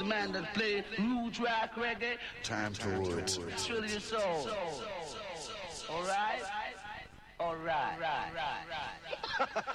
the man that play rude rock reggae. Time towards Truly your soul. All right.